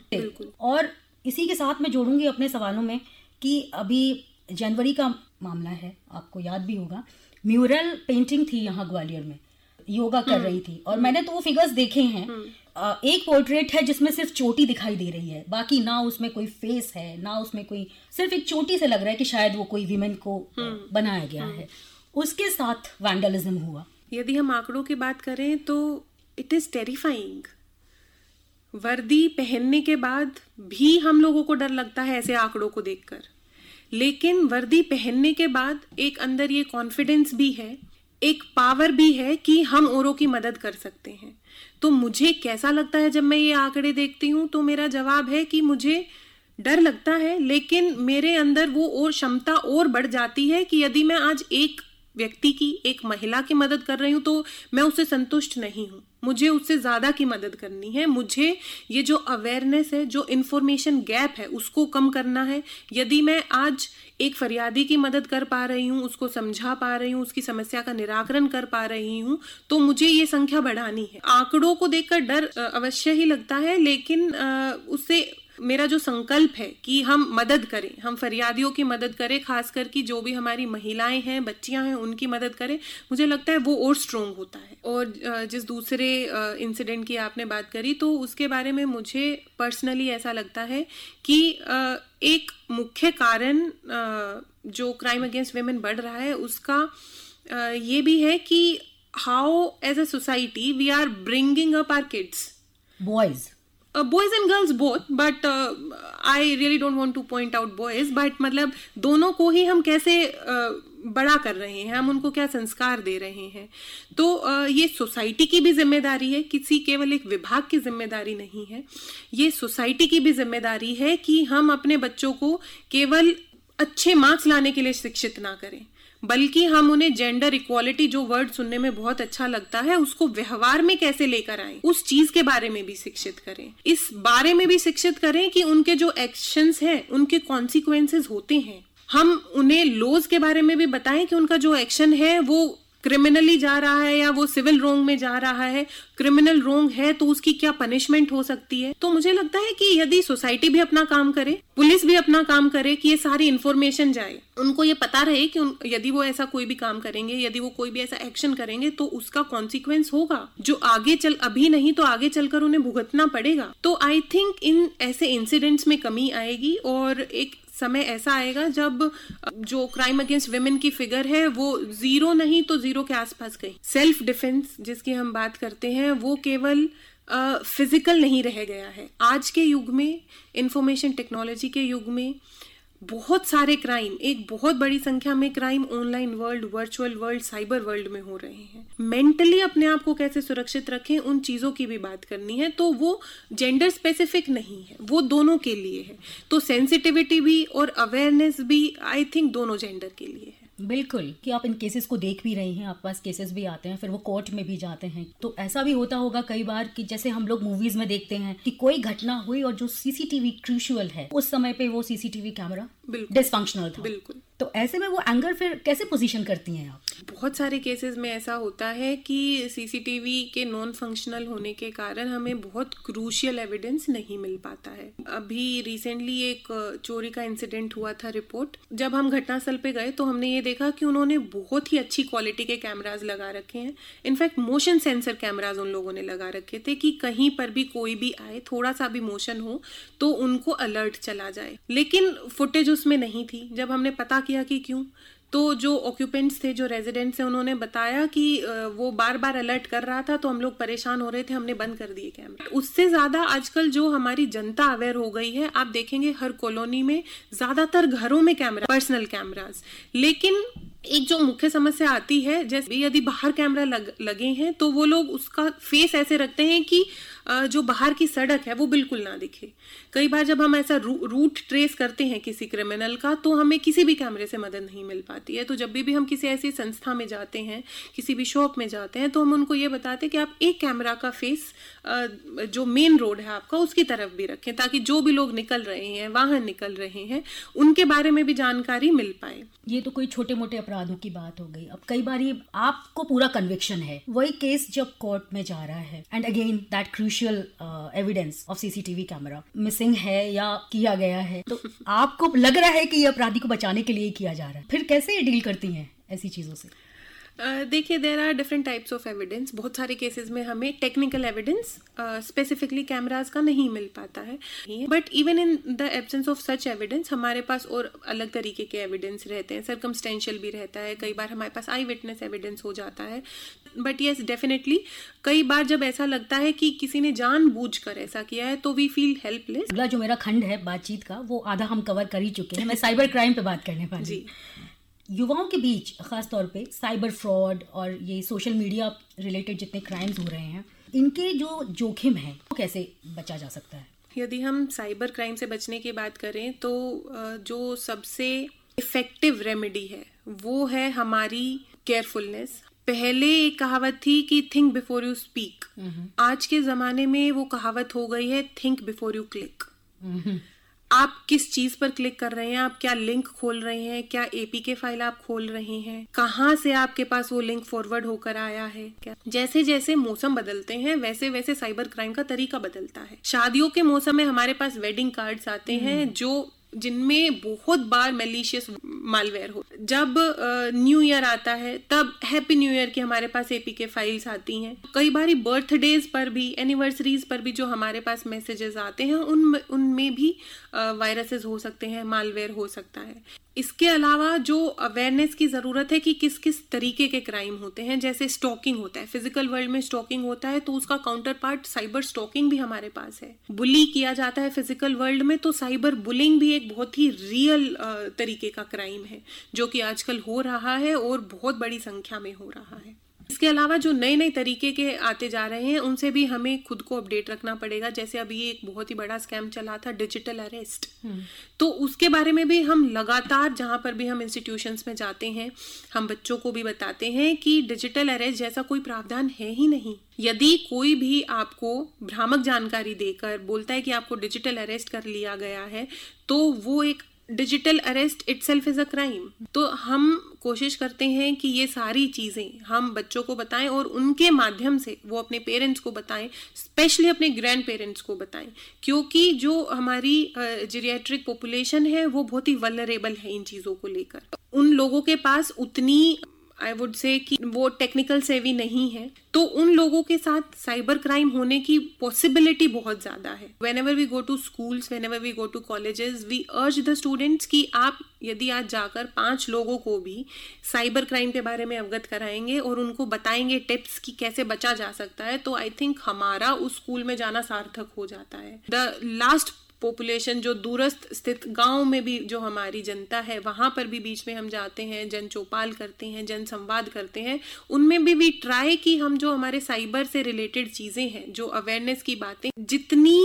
और इसी के साथ मैं जोड़ूंगी अपने सवालों में कि अभी जनवरी का मामला है, आपको याद भी होगा, म्यूरल पेंटिंग थी यहाँ ग्वालियर में, योगा कर रही थी और मैंने तो वो फिगर्स देखे हैं। अ, एक पोर्ट्रेट है जिसमें सिर्फ चोटी दिखाई दे रही है, बाकी ना उसमें कोई फेस है ना उसमें कोई, सिर्फ एक चोटी से लग रहा है कि शायद वो कोई विमेन को बनाया गया है। उसके साथ वैंडलिज्म हुआ। यदि हम आंकड़ों की बात करें तो इट इज टेरिफाइंग। वर्दी पहनने के बाद भी हम लोगों को डर लगता है ऐसे आंकड़ों को देखकर, लेकिन वर्दी पहनने के बाद एक अंदर ये कॉन्फिडेंस भी है, एक पावर भी है कि हम औरों की मदद कर सकते हैं। तो मुझे कैसा लगता है जब मैं ये आंकड़े देखती हूँ, तो मेरा जवाब है कि मुझे डर लगता है, लेकिन मेरे अंदर वो और क्षमता और बढ़ जाती है कि यदि मैं आज एक व्यक्ति की, एक महिला की मदद कर रही हूँ तो मैं उससे संतुष्ट नहीं हूँ, मुझे उससे ज्यादा की मदद करनी है। मुझे ये जो अवेयरनेस है, जो इंफॉर्मेशन गैप है, उसको कम करना है। यदि मैं आज एक फरियादी की मदद कर पा रही हूँ, उसको समझा पा रही हूँ, उसकी समस्या का निराकरण कर पा रही हूँ, तो मुझे ये संख्या बढ़ानी है। आंकड़ों को देखकर डर अवश्य ही लगता है, लेकिन उससे मेरा जो संकल्प है कि हम मदद करें, हम फरियादियों की मदद करें, खासकर कि जो भी हमारी महिलाएं हैं, बच्चियां हैं, उनकी मदद करें, मुझे लगता है वो और स्ट्रोंग होता है। और जिस दूसरे इंसिडेंट की आपने बात करी, तो उसके बारे में मुझे पर्सनली ऐसा लगता है कि एक मुख्य कारण जो क्राइम अगेंस्ट वेमेन बढ़ रहा है उसका ये भी है कि how as a society we are bringing up our kids, boys Uh, boys and girls both, but uh, I really don't want to point out boys, but मतलब दोनों को ही हम कैसे uh, बड़ा कर रहे हैं, हम उनको क्या संस्कार दे रहे हैं। तो uh, ये सोसाइटी की भी जिम्मेदारी है, किसी केवल एक विभाग की जिम्मेदारी नहीं है, ये सोसाइटी की भी जिम्मेदारी है कि हम अपने बच्चों को केवल अच्छे मार्क्स लाने के लिए शिक्षित ना करें, बल्कि हम उन्हें जेंडर इक्वालिटी, जो वर्ड सुनने में बहुत अच्छा लगता है, उसको व्यवहार में कैसे लेकर आएं, उस चीज के बारे में भी शिक्षित करें। इस बारे में भी शिक्षित करें कि उनके जो एक्शंस हैं उनके कॉन्सिक्वेंसेस होते हैं। हम उन्हें लॉज के बारे में भी बताएं कि उनका जो एक्शन है वो क्रिमिनली जा रहा है या वो सिविल रोंग में जा रहा है। क्रिमिनल रोंग है तो उसकी क्या पनिशमेंट हो सकती है। तो मुझे लगता है कि यदि सोसाइटी भी अपना काम करे, पुलिस भी अपना काम करे कि ये सारी इंफॉर्मेशन जाए, उनको ये पता रहे कि उन, यदि वो ऐसा कोई भी काम करेंगे, यदि वो कोई भी ऐसा एक्शन करेंगे तो उसका कॉन्सिक्वेंस होगा, जो आगे चल, अभी नहीं तो आगे चलकर उन्हें भुगतना पड़ेगा। तो आई थिंक इन ऐसे इंसिडेंट्स में कमी आएगी और एक समय ऐसा आएगा जब जो क्राइम अगेंस्ट विमेन की फिगर है वो जीरो नहीं तो जीरो के आसपास गई। सेल्फ डिफेंस जिसकी हम बात करते हैं वो केवल फिजिकल नहीं रह गया है। आज के युग में, इंफॉर्मेशन टेक्नोलॉजी के युग में, बहुत सारे क्राइम, एक बहुत बड़ी संख्या में crime online world, virtual world, cyber world में हो रहे हैं। मेंटली अपने आप को कैसे सुरक्षित रखें, उन चीजों की भी बात करनी है। तो वो जेंडर स्पेसिफिक नहीं है, वो दोनों के लिए है। तो सेंसिटिविटी भी और अवेयरनेस भी आई थिंक दोनों जेंडर के लिए है। बिल्कुल, कि आप इन केसेस को देख भी रही हैं, आपके पास केसेस भी आते हैं, फिर वो कोर्ट में भी जाते हैं। तो ऐसा भी होता होगा कई बार कि जैसे हम लोग मूवीज में देखते हैं कि कोई घटना हुई और जो सीसीटीवी क्रूशियल है, उस समय पे वो सीसीटीवी कैमरा डिसफंक्शनल था। बिल्कुल। तो ऐसे में वो एंगर फिर कैसे पोजीशन करती हैं आप? बहुत सारे केसेस में ऐसा होता है कि सीसीटीवी के नॉन फंक्शनल होने के कारण हमें बहुत क्रूशियल एविडेंस नहीं मिल पाता है। अभी रिसेंटली एक चोरी का इंसिडेंट हुआ था रिपोर्ट। जब हम घटनास्थल पे गए तो हमने ये देखा कि उन्होंने बहुत ही अच्छी क्वालिटी के कैमराज लगा रखे हैं। इनफैक्ट मोशन सेंसर कैमराज उन लोगों ने लगा रखे थे कि कहीं पर भी कोई भी आए, थोड़ा सा भी मोशन हो तो उनको अलर्ट चला जाए। लेकिन फुटेज उसमें नहीं थी। जब हमने पता किया कि क्यों, तो जो ऑक्यूपेंट्स थे, जो रेजिडेंट्स थे, उन्होंने बताया कि वो बार बार अलर्ट कर रहा था तो हम लोग परेशान हो रहे थे, हमने बंद कर दिए कैमरा। उससे ज्यादा आजकल जो हमारी जनता अवेयर हो गई है, आप देखेंगे हर कॉलोनी में ज्यादातर घरों में कैमरा, पर्सनल कैमरास। लेकिन एक जो मुख्य समस्या आती है, जैसे यदि बाहर कैमरा लग, लगे हैं तो वो लोग उसका फेस ऐसे रखते हैं कि जो बाहर की सड़क है वो बिल्कुल ना दिखे। कई बार जब हम ऐसा रू, रूट ट्रेस करते हैं किसी क्रिमिनल का, तो हमें किसी भी कैमरे से मदद नहीं मिल पाती है। तो जब भी, भी हम किसी ऐसी संस्था में जाते हैं, किसी भी शॉप में जाते हैं, तो हम उनको ये बताते हैं कि आप एक कैमरा का फेस जो मेन रोड है आपका उसकी तरफ भी रखें, ताकि जो भी लोग निकल रहे हैं, वाहन निकल रहे हैं, उनके बारे में भी जानकारी मिल पाए। ये तो कोई छोटे मोटे अपराधों की बात हो गई। अब कई बार ये आपको पूरा कन्विक्शन है, वही केस जब कोर्ट में जा रहा है and again that crucial evidence of CCTV camera missing है या किया गया है, तो आपको लग रहा है कि ये अपराधी को बचाने के लिए किया जा रहा है, फिर कैसे डील करती हैं ऐसी चीजों से? देखिए, there are different types of evidence. बहुत सारे केसेस में हमें टेक्निकल एविडेंस स्पेसिफिकली कैमरास का नहीं मिल पाता है, but even in the absence of such evidence हमारे पास और अलग तरीके के एविडेंस रहते हैं. सर्कमस्टेंशियल भी रहता है, कई बार हमारे पास आई विटनेस एविडेंस हो जाता है. बट येस, डेफिनेटली कई बार जब ऐसा लगता है कि किसी ने जानबूझकर ऐसा किया है तो वी फील हेल्पलेस. अगला जो मेरा खंड है बातचीत का वो आधा हम कवर कर ही चुके हैं. मैं साइबर क्राइम पे बात करने वाली जी. युवाओं के बीच खास तौर पे साइबर फ्रॉड और ये सोशल मीडिया रिलेटेड जितने क्राइम्स हो रहे हैं, इनके जो जोखिम है वो कैसे बचा जा सकता है? यदि हम साइबर क्राइम से बचने की बात करें तो जो सबसे इफेक्टिव रेमेडी है वो है हमारी केयरफुलनेस. पहले एक कहावत थी कि थिंक बिफोर यू स्पीक. आज के जमाने में वो कहावत हो गई है थिंक बिफोर यू क्लिक. आप किस चीज पर क्लिक कर रहे हैं, आप क्या लिंक खोल रहे हैं, क्या एपीके फाइल आप खोल रहे हैं, कहाँ से आपके पास वो लिंक फॉरवर्ड होकर आया है. क्या जैसे जैसे मौसम बदलते हैं वैसे वैसे साइबर क्राइम का तरीका बदलता है. शादियों के मौसम में हमारे पास वेडिंग कार्ड्स आते हैं जो जिनमें बहुत बार मैलिशियस मालवेयर हो. जब न्यू ईयर आता है तब हैप्पी न्यू ईयर की हमारे पास एपीके फाइल्स आती हैं. कई बार बर्थडेज पर भी, एनिवर्सरीज पर भी जो हमारे पास मैसेजेस आते हैं उन उनमें भी वायरसेस हो सकते हैं, मालवेयर हो सकता है. इसके अलावा जो अवेयरनेस की ज़रूरत है कि किस किस तरीके के क्राइम होते हैं, जैसे स्टॉकिंग होता है, फिजिकल वर्ल्ड में स्टॉकिंग होता है तो उसका काउंटर पार्ट साइबर स्टॉकिंग भी हमारे पास है. बुली किया जाता है फिजिकल वर्ल्ड में तो साइबर बुलिंग भी एक बहुत ही रियल तरीके का क्राइम है जो कि आजकल हो रहा है और बहुत बड़ी संख्या में हो रहा है. इसके अलावा जो नए नए तरीके के आते जा रहे हैं उनसे भी हमें खुद को अपडेट रखना पड़ेगा. जैसे अभी एक बहुत ही बड़ा स्कैम चला था डिजिटल अरेस्ट, तो उसके बारे में भी हम लगातार जहां पर भी हम इंस्टीट्यूशंस में जाते हैं हम बच्चों को भी बताते हैं कि डिजिटल अरेस्ट जैसा कोई प्रावधान है ही नहीं. यदि कोई भी आपको भ्रामक जानकारी देकर बोलता है कि आपको डिजिटल अरेस्ट कर लिया गया है तो वो एक digital arrest itself is a crime. तो हम कोशिश करते हैं कि ये सारी चीजें हम बच्चों को बताएं और उनके माध्यम से वो अपने पेरेंट्स को बताएं, स्पेशली अपने ग्रैंड पेरेंट्स को बताएं, क्योंकि जो हमारी जीरियाट्रिक पॉपुलेशन है वो बहुत ही वल्नरेबल है इन चीजों को लेकर. उन लोगों के पास उतनी आई वुड से कि वो टेक्निकल सेवी नहीं है तो उन लोगों के साथ साइबर क्राइम होने की पॉसिबिलिटी बहुत ज्यादा है. When ever we go to schools, when ever we go to colleges, we अर्ज द स्टूडेंट्स कि आप यदि आज जाकर पांच लोगों को भी साइबर क्राइम के बारे में अवगत कराएंगे और उनको बताएंगे टिप्स कि कैसे बचा जा सकता है तो आई थिंक हमारा उस स्कूल में जाना सार्थक हो जाता है. द लास्ट पॉपुलेशन जो दूरस्थ स्थित गांव में भी जो हमारी जनता है वहां पर भी बीच में हम जाते हैं, जन चौपाल करते हैं, जन संवाद करते हैं. उनमें भी वी ट्राई कि हम जो हमारे साइबर से रिलेटेड चीजें हैं, जो अवेयरनेस की बातें, जितनी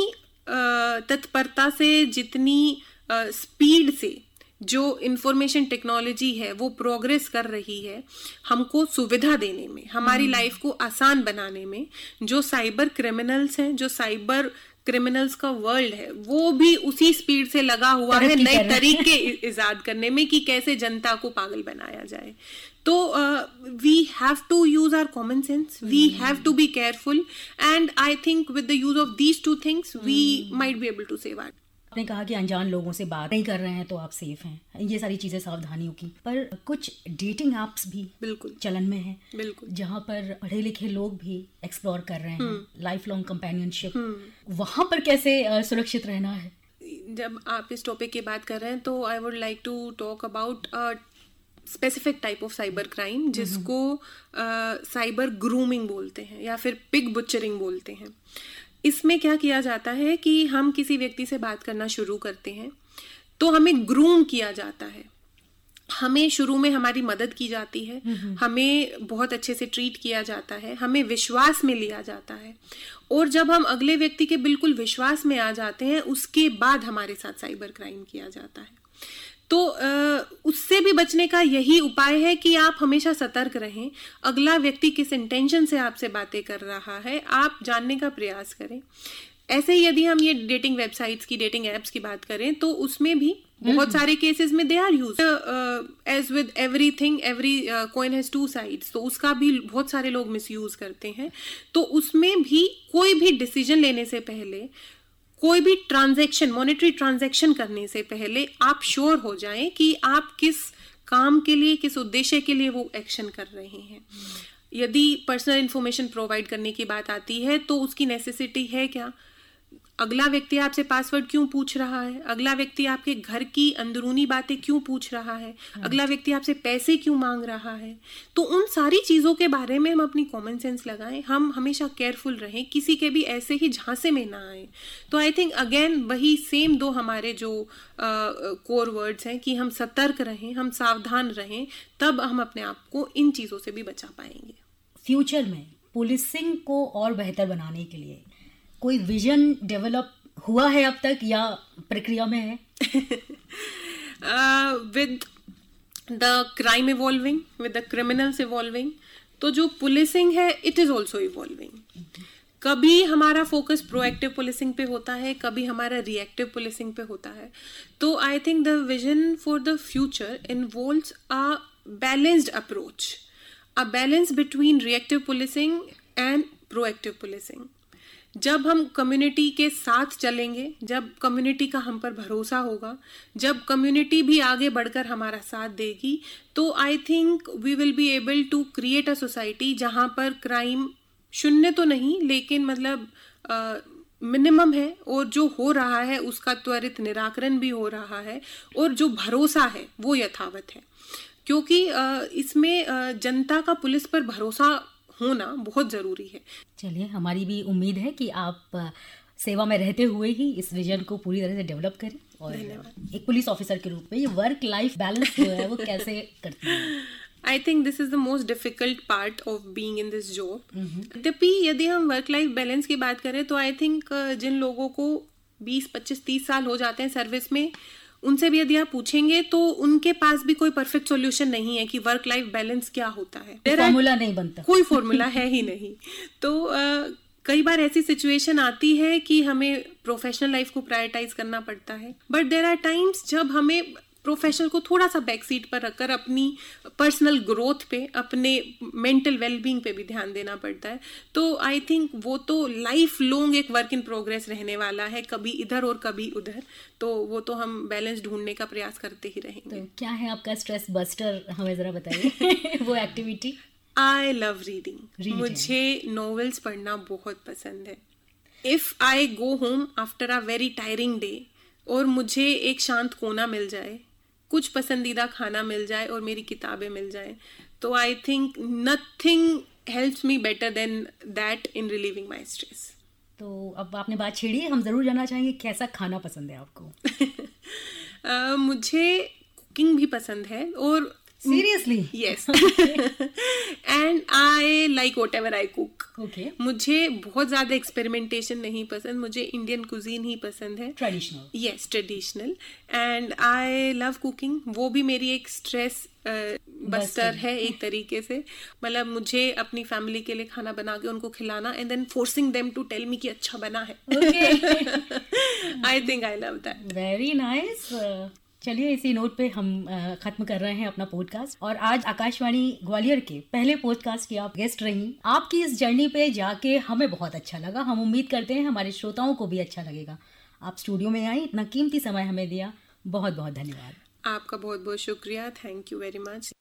तत्परता से, जितनी स्पीड से जो इंफॉर्मेशन टेक्नोलॉजी है वो प्रोग्रेस कर रही है हमको सुविधा देने में, हमारी लाइफ को आसान बनाने में, जो साइबर क्रिमिनल्स हैं, जो साइबर क्रिमिनल्स का वर्ल्ड है वो भी उसी स्पीड से लगा हुआ है नए तरीके इजाद करने में कि कैसे जनता को पागल बनाया जाए. तो we have to use our common sense, we have to be careful and I think with the use of these two things we might be able to save our. आपने कहा कि अनजान लोगों से बात नहीं कर रहे हैं तो आप सेफ हैं, ये सारी चीजें सावधानियों की, पर कुछ डेटिंग एप्स भी बिल्कुल चलन में हैं, बिल्कुल, जहां पर पढ़े लिखे लोग भी एक्सप्लोर कर रहे हैं लाइफ लॉन्ग कंपेनियनशिप. वहां पर कैसे सुरक्षित रहना है? जब आप इस टॉपिक की बात कर रहे हैं तो I would like to talk about specific type of cyber crime जिसको साइबर ग्रूमिंग बोलते हैं या फिर पिग बुचरिंग बोलते हैं. इसमें क्या किया जाता है कि हम किसी व्यक्ति से बात करना शुरू करते हैं तो हमें ग्रूम किया जाता है, हमें शुरू में हमारी मदद की जाती है, हमें बहुत अच्छे से ट्रीट किया जाता है, हमें विश्वास में लिया जाता है और जब हम अगले व्यक्ति के बिल्कुल विश्वास में आ जाते हैं उसके बाद हमारे साथ साइबर क्राइम किया जाता है. तो उससे भी बचने का यही उपाय है कि आप हमेशा सतर्क रहें. अगला व्यक्ति किस इंटेंशन से आपसे बातें कर रहा है आप जानने का प्रयास करें. ऐसे ही यदि हम ये डेटिंग वेबसाइट्स की, डेटिंग एप्स की बात करें तो उसमें भी बहुत सारे केसेस में they are use as with everything, every coin has two sides, तो उसका भी बहुत सारे लोग मिसयूज करते हैं. तो उसमें भी कोई भी डिसीजन लेने से पहले, कोई भी ट्रांजैक्शन, मॉनेटरी ट्रांजैक्शन करने से पहले आप श्योर हो जाएं कि आप किस काम के लिए, किस उद्देश्य के लिए वो एक्शन कर रहे हैं। यदि पर्सनल इन्फॉर्मेशन प्रोवाइड करने की बात आती है तो उसकी नेसेसिटी है क्या? अगला व्यक्ति आपसे पासवर्ड क्यों पूछ रहा है? अगला व्यक्ति आपके घर की अंदरूनी बातें क्यों पूछ रहा है? अगला व्यक्ति आपसे पैसे क्यों मांग रहा है? तो उन सारी चीज़ों के बारे में हम अपनी कॉमन सेंस लगाएं, हम हमेशा केयरफुल रहें, किसी के भी ऐसे ही झांसे में ना आए। तो आई थिंक अगेन वही सेम दो हमारे जो कोर वर्ड्स हैं कि हम सतर्क रहें, हम सावधान रहें, तब हम अपने आप को इन चीज़ों से भी बचा पाएंगे। फ्यूचर में पुलिसिंग को और बेहतर बनाने के लिए कोई विजन डेवलप हुआ है अब तक या प्रक्रिया में है? With the crime evolving, with the criminals evolving, तो जो पुलिसिंग है इट इज ऑल्सो इवॉल्विंग। कभी हमारा फोकस प्रोएक्टिव पुलिसिंग पे होता है, कभी हमारा रिएक्टिव पुलिसिंग पे होता है। तो I think the vision for the future involves a balanced approach, a balance between reactive policing and proactive policing. जब हम कम्युनिटी के साथ चलेंगे, जब कम्युनिटी का हम पर भरोसा होगा, जब कम्युनिटी भी आगे बढ़कर हमारा साथ देगी, तो I think we will be able to create a society जहाँ पर क्राइम शून्य तो नहीं लेकिन मतलब मिनिमम है, और जो हो रहा है उसका त्वरित निराकरण भी हो रहा है, और जो भरोसा है वो यथावत है। क्योंकि uh, इसमें uh, जनता का पुलिस पर भरोसा होना बहुत जरूरी है। चलिए, हमारी भी उम्मीद है कि आप सेवा में रहते हुए ही इस विजन को पूरी तरह से डेवलप करें, और एक पुलिस ऑफिसर के रूप में ये वर्क लाइफ बैलेंस जो है वो कैसे करती हैं? I think this is the most difficult part of being in this job. यद्यपि यदि हम वर्क लाइफ बैलेंस की बात करें तो आई थिंक जिन लोगों को बीस पच्चीस तीस साल हो जाते हैं सर्विस में, उनसे भी यदि आप पूछेंगे तो उनके पास भी कोई परफेक्ट सॉल्यूशन नहीं है कि वर्क लाइफ बैलेंस क्या होता है। फॉर्मूला नहीं बनता, कोई फॉर्मूला है ही नहीं। तो uh, कई बार ऐसी सिचुएशन आती है कि हमें प्रोफेशनल लाइफ को प्रायोरिटाइज करना पड़ता है, बट देयर आर टाइम्स जब हमें प्रोफेशनल को थोड़ा सा बैक सीट पर रखकर अपनी पर्सनल ग्रोथ पे, अपने मेंटल वेलबींग पे भी ध्यान देना पड़ता है। तो आई थिंक वो तो लाइफ लॉन्ग एक वर्क इन प्रोग्रेस रहने वाला है, कभी इधर और कभी उधर। तो वो तो हम बैलेंस ढूंढने का प्रयास करते ही रहेंगे। तो क्या है आपका स्ट्रेस बस्टर, हमें जरा बताइए वो एक्टिविटी। I love reading. मुझे नॉवेल्स पढ़ना बहुत पसंद है। If I go home after a very tiring day और मुझे एक शांत कोना मिल जाए, कुछ पसंदीदा खाना मिल जाए और मेरी किताबें मिल जाए, तो I think nothing helps me better than that in relieving my stress. तो अब आपने बात छेड़ी है, हम जरूर जानना चाहेंगे कैसा खाना पसंद है आपको? uh, मुझे कुकिंग भी पसंद है, और Seriously? Yes. And I like whatever I cook. Okay. मुझे बहुत ज़्यादा एक्सपेरिमेंटेशन नहीं पसंद, मुझे इंडियन कुजीन ही पसंद है। Traditional. Yes, traditional. And I love cooking. वो भी मेरी एक स्ट्रेस बस्टर है एक तरीके से। मतलब मुझे अपनी फैमिली के लिए खाना बना के उनको खिलाना and then forcing them to tell me कि अच्छा बना है। I think I love that. Very nice. चलिए, इसी नोट पे हम खत्म कर रहे हैं अपना पॉडकास्ट। और आज आकाशवाणी ग्वालियर के पहले पॉडकास्ट की आप गेस्ट रही। आपकी इस जर्नी पे जाके हमें बहुत अच्छा लगा। हम उम्मीद करते हैं हमारे श्रोताओं को भी अच्छा लगेगा। आप स्टूडियो में आई, इतना कीमती समय हमें दिया, बहुत बहुत धन्यवाद। आपका बहुत बहुत शुक्रिया। Thank you very much.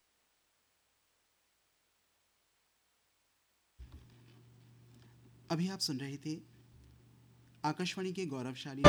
अभी आप सुन रहे थे आकाशवाणी के गौरवशाली।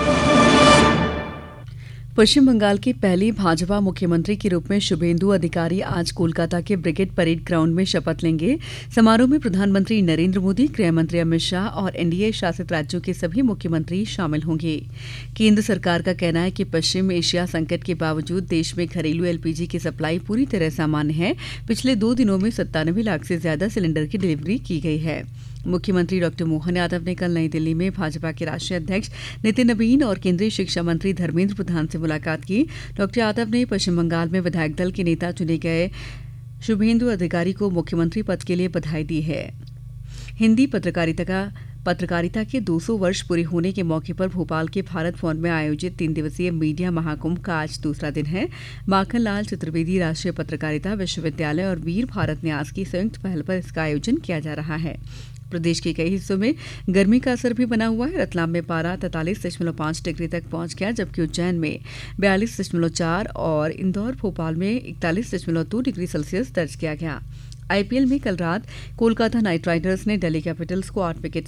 पश्चिम बंगाल की पहली भाजपा मुख्यमंत्री के रूप में शुभेंदु अधिकारी आज कोलकाता के ब्रिगेड परेड ग्राउंड में शपथ लेंगे। समारोह में प्रधानमंत्री नरेंद्र मोदी, गृह मंत्री अमित शाह और एनडीए शासित राज्यों के सभी मुख्यमंत्री शामिल होंगे। केंद्र सरकार का कहना है कि पश्चिम एशिया संकट के बावजूद देश में घरेलू एलपीजी की सप्लाई पूरी तरह सामान्य है। पिछले दो दिनों में सत्तानवे लाख से ज्यादा सिलेंडर की डिलीवरी की गई है। मुख्यमंत्री डॉक्टर मोहन यादव ने कल नई दिल्ली में भाजपा के राष्ट्रीय अध्यक्ष नितिन नवीन और केंद्रीय शिक्षा मंत्री धर्मेंद्र प्रधान से मुलाकात की। डॉक्टर यादव ने पश्चिम बंगाल में विधायक दल के नेता चुने गए शुभेंदु अधिकारी को मुख्यमंत्री पद के लिए बधाई दी है। हिंदी पत्रकारिता का पत्रकारिता के दो सौ वर्ष पूरे होने के मौके पर भोपाल के भारत भवन में आयोजित तीन दिवसीय मीडिया महाकुंभ का आज दूसरा दिन है। माखन लाल चतुर्वेदी राष्ट्रीय पत्रकारिता विश्वविद्यालय और वीर भारत न्यास की संयुक्त पहल पर इसका आयोजन किया जा रहा है। प्रदेश के कई हिस्सों में गर्मी का असर भी बना हुआ है। रतलाम में पारा तैंतालीस दशमलव पाँच डिग्री तक पहुंच गया, जबकि उज्जैन में बयालीस दशमलव चार और इंदौर भोपाल में इकतालीस दशमलव दो डिग्री सेल्सियस दर्ज किया गया। आईपीएल में कल रात कोलकाता नाइट राइडर्स ने दिल्ली कैपिटल्स को आठ विकेट